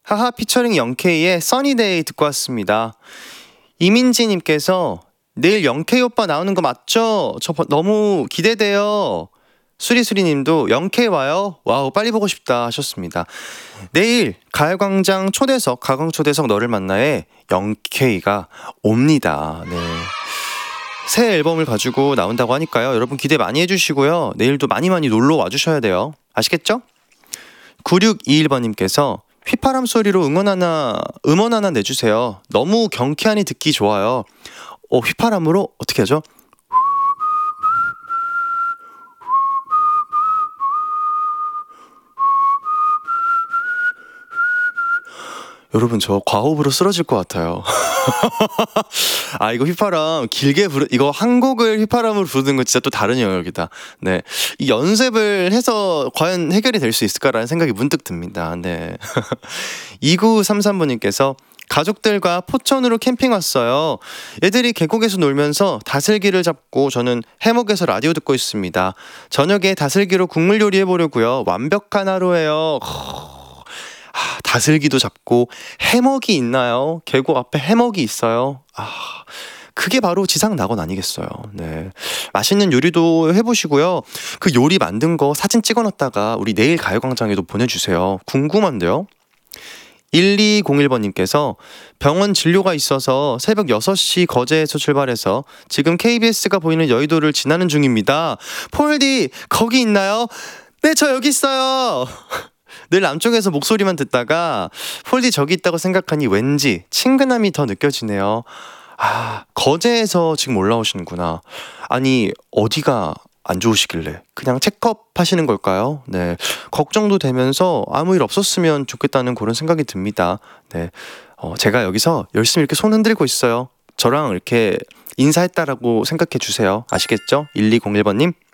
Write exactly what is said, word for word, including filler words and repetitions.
하하 피처링 영케이의 써니데이 듣고 왔습니다. 이민지님께서 내일 영케이 오빠 나오는 거 맞죠? 저 너무 기대돼요. 수리수리님도 영케이 와요? 와우 빨리 보고 싶다 하셨습니다. 내일 가요광장 초대석 가광초대석 너를 만나에 영케이가 옵니다. 네. 새 앨범을 가지고 나온다고 하니까요. 여러분 기대 많이 해주시고요. 내일도 많이 많이 놀러 와주셔야 돼요. 아시겠죠? 구육이일 번님께서 휘파람 소리로 응원 하나 음원 하나 내주세요. 너무 경쾌하니 듣기 좋아요. 어, 휘파람으로 어떻게 하죠? 여러분 저 과호흡으로 쓰러질 것 같아요. 아 이거 휘파람 길게 부르 이거 한 곡을 휘파람으로 부르는 건 진짜 또 다른 영역이다. 네, 이 연습을 해서 과연 해결이 될 수 있을까라는 생각이 문득 듭니다. 네. 이구삼삼 번님께서 가족들과 포천으로 캠핑 왔어요. 애들이 계곡에서 놀면서 다슬기를 잡고 저는 해먹에서 라디오 듣고 있습니다. 저녁에 다슬기로 국물 요리 해보려고요. 완벽한 하루예요. 아, 다슬기도 잡고 해먹이 있나요? 계곡 앞에 해먹이 있어요. 아, 그게 바로 지상낙원 아니겠어요. 네, 맛있는 요리도 해보시고요. 그 요리 만든 거 사진 찍어놨다가 우리 내일 가요광장에도 보내주세요. 궁금한데요. 일이공일 번님께서 병원 진료가 있어서 새벽 여섯 시 거제에서 출발해서 지금 케이비에스가 보이는 여의도를 지나는 중입니다. 폴디 거기 있나요? 네, 저 여기 있어요. 늘 남쪽에서 목소리만 듣다가 폴디 저기 있다고 생각하니 왠지 친근함이 더 느껴지네요. 아, 거제에서 지금 올라오시는구나. 아니 어디가 안 좋으시길래 그냥 체크업 하시는 걸까요? 네, 걱정도 되면서 아무 일 없었으면 좋겠다는 그런 생각이 듭니다. 네, 어, 제가 여기서 열심히 이렇게 손 흔들고 있어요. 저랑 이렇게 인사했다라고 생각해 주세요. 아시겠죠? 일이공일 번님.